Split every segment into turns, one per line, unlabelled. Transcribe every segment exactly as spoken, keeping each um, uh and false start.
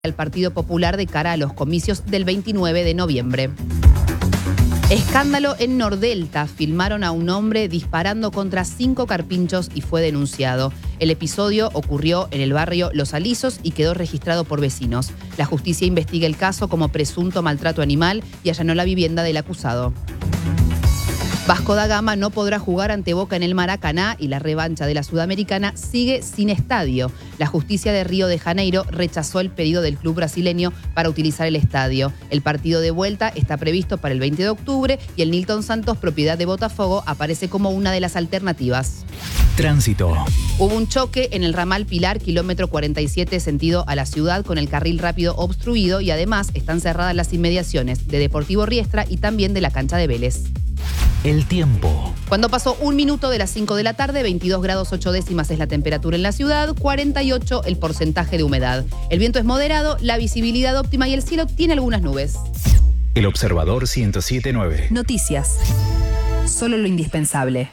al Partido Popular de cara a los comicios del veintinueve de noviembre. Escándalo en Nordelta. Filmaron a un hombre disparando contra cinco carpinchos y fue denunciado. El episodio ocurrió en el barrio Los Alisos y quedó registrado por vecinos. La justicia investiga el caso como presunto maltrato animal y allanó la vivienda del acusado. Vasco da Gama no podrá jugar ante Boca en el Maracaná y la revancha de la Sudamericana sigue sin estadio. La justicia de Río de Janeiro rechazó el pedido del club brasileño para utilizar el estadio. El partido de vuelta está previsto para el veinte de octubre y el Nilton Santos, propiedad de Botafogo, aparece como una de las alternativas.
Tránsito.
Hubo un choque en el ramal Pilar, kilómetro cuarenta y siete, sentido a la ciudad, con el carril rápido obstruido y además están cerradas las inmediaciones de Deportivo Riestra y también de la cancha de Vélez.
El tiempo.
Cuando pasó un minuto de las cinco de la tarde, veintidós grados ocho décimas es la temperatura en la ciudad, cuarenta y ocho el porcentaje de humedad. El viento es moderado, la visibilidad óptima y el cielo tiene algunas nubes.
El Observador ciento siete punto nueve.
Noticias. Solo lo indispensable.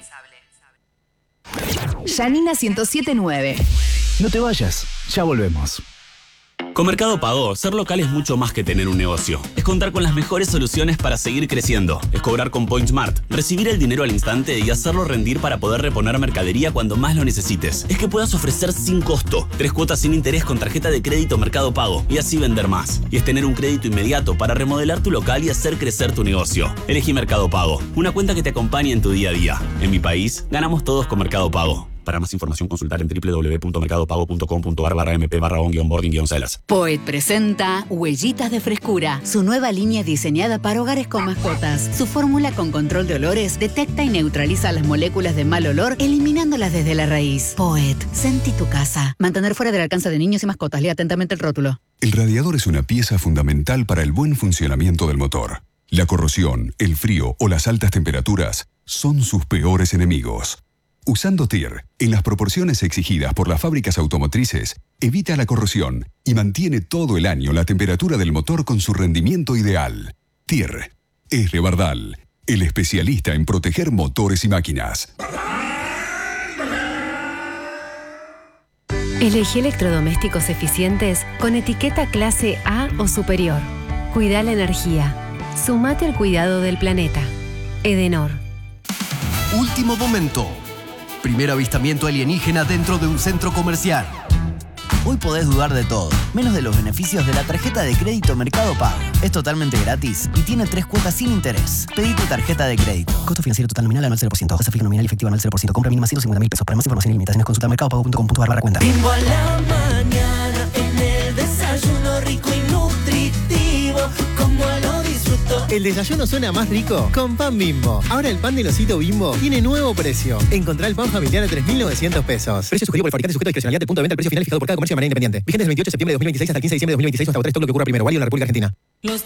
Yanina ciento siete punto nueve.
No te vayas, ya volvemos.
Con Mercado Pago, ser local es mucho más que tener un negocio. Es contar con las mejores soluciones para seguir creciendo. Es cobrar con PointSmart, recibir el dinero al instante y hacerlo rendir para poder reponer mercadería cuando más lo necesites. Es que puedas ofrecer sin costo, tres cuotas sin interés con tarjeta de crédito Mercado Pago y así vender más. Y es tener un crédito inmediato para remodelar tu local y hacer crecer tu negocio. Elegí Mercado Pago, una cuenta que te acompañe en tu día a día. En mi país, ganamos todos con Mercado Pago. Para más información, consultar en doble u doble u doble u punto mercado pago punto com punto a r barra m p barra on guión boarding guión celas.
Poet presenta Huellitas de Frescura, su nueva línea diseñada para hogares con mascotas. Su fórmula con control de olores detecta y neutraliza las moléculas de mal olor, eliminándolas desde la raíz. Poet, sentí tu casa. Mantener fuera del alcance de niños y mascotas. Lea atentamente el rótulo.
El radiador es una pieza fundamental para el buen funcionamiento del motor. La corrosión, el frío o las altas temperaturas son sus peores enemigos. Usando T I R, en las proporciones exigidas por las fábricas automotrices, evita la corrosión y mantiene todo el año la temperatura del motor con su rendimiento ideal. T I R es de Bardal, el especialista en proteger motores y máquinas.
Elegí electrodomésticos eficientes con etiqueta clase A o superior. Cuida la energía. Sumate al cuidado del planeta. Edenor.
Último momento. Primer avistamiento alienígena dentro de un centro comercial. Hoy podés dudar de todo, menos de los beneficios de la tarjeta de crédito Mercado Pago. Es totalmente gratis y tiene tres cuotas sin interés. Pedí tu tarjeta de crédito. Costo financiero total nominal anual cero por ciento. Tasa fija nominal efectiva anual cero por ciento. Compra mínima ciento cincuenta mil pesos. Para más información y limitaciones consulta mercado pago punto com punto a r barra cuenta.
Bimbo a la mañana en el desayuno rico y nutritivo. Como lo disfruto.
El desayuno suena más rico con pan Bimbo. Ahora el pan del osito Bimbo tiene nuevo precio. Encontrá el pan familiar a tres mil novecientos pesos. Precio sugerido por el fabricante, sujeto a discrecionalidad del punto de venta. El precio final fijado por cada comercio de manera independiente. Vigente del veintiocho de septiembre de dos mil veintiséis hasta el quince de diciembre de dos mil veintiséis hasta tres. Todo lo que ocurra primero. Válido en la República Argentina.